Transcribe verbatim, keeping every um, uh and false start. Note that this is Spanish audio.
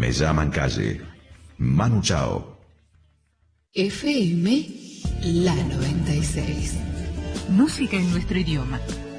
Me llaman calle. Manu Chao. F M La noventa y seis. Música en nuestro idioma.